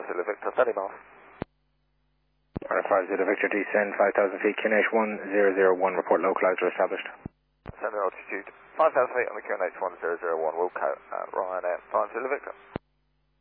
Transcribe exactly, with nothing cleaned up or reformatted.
five Zulu Victor, thirty miles. Alright, five Zulu Victor, descend five thousand feet, Q N H one zero zero one, report localized or established. Send altitude five thousand feet on the Q N H one zero zero one, Wilco, uh, Ryanair, five Zulu Victor.